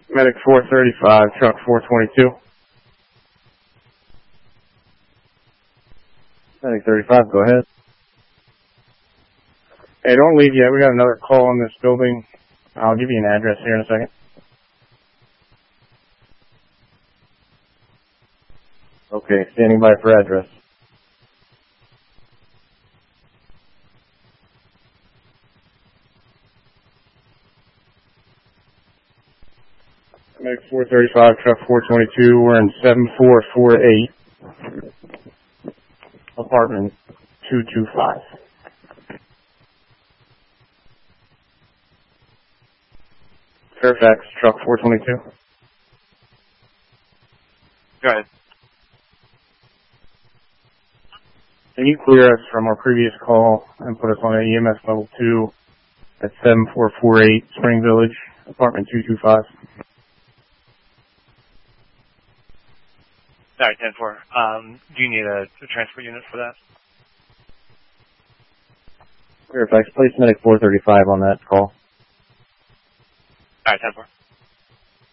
Medic 435, truck 422. Medic 35, go ahead. Hey, don't leave yet. We got another call in this building. I'll give you an address here in a second. Okay, standing by for address. Medic 435, truck 422. We're in 7448, apartment 225. Fairfax, truck 422. Go ahead. Can you clear us from our previous call and put us on an EMS level 2 at 7448 Spring Village, apartment 225? All right, 10-4. Do you need a transport unit for that? Fairfax, place medic 435 on that call. All right, 10-4.